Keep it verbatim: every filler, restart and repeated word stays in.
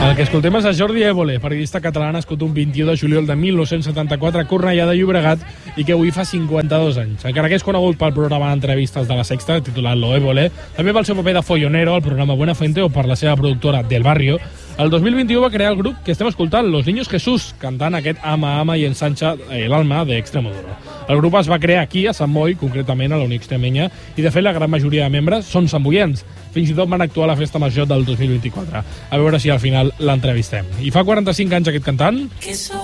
El que escoltem és a Jordi Évole, periodista català nascut un vint-i-u de juliol de mil nou-cents setanta-quatre a Cornellà de Llobregat i que avui fa cinquanta-dos anys. Encara que és conegut pel programa d'entrevistes de La Sexta, titulat Lo Évole, també pel seu paper de follonero al programa Buena Fuente o per la seva productora Del Barrio, el dos mil vint-i-u va crear el grup que estem escoltant, Los Niños Jesús, cantant aquest Ama, Ama i ensancha el alma de Extremoduro. El grup es va crear aquí, a Sant Boi, concretament a la Unió Extremenya, i de fet la gran majoria de membres són santboians. Fins i tot van actuar a la Festa Major del dos mil vint-i-quatre. A veure si al final l'entrevistem. I fa quaranta-cinc anys aquest cantant...